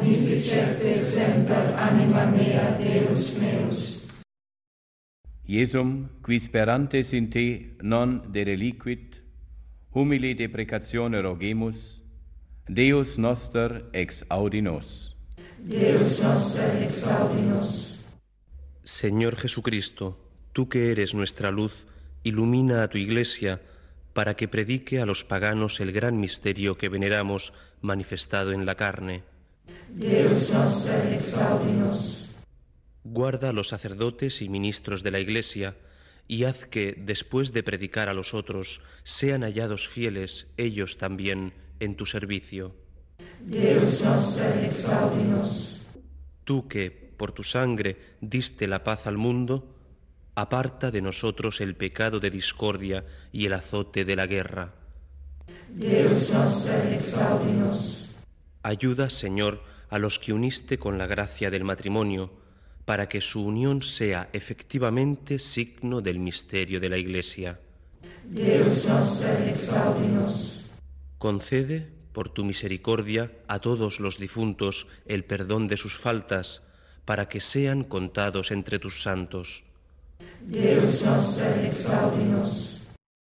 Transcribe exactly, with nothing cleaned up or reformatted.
magnificete semper anima mea Deus meus. Iesum, qui sperantes in te non dereliquit, humili deprecatione rogemus, Deus noster exaudi nos. Deus noster exaudi nos. Señor Jesucristo, tú que eres nuestra luz, ilumina a tu Iglesia para que predique a los paganos el gran misterio que veneramos manifestado en la carne. Deus noster exaudi nos. Guarda a los sacerdotes y ministros de la Iglesia y haz que, después de predicar a los otros, sean hallados fieles ellos también en tu servicio. Deus noster exaudi nos. Tú que, por tu sangre, diste la paz al mundo, aparta de nosotros el pecado de discordia y el azote de la guerra. Deus noster exaudi nos. Ayuda, Señor, a los que uniste con la gracia del matrimonio, para que su unión sea efectivamente signo del misterio de la Iglesia. Deus noster exaudi nos. Concede, por tu misericordia, a todos los difuntos el perdón de sus faltas, para que sean contados entre tus santos. Deus noster exaudi nos.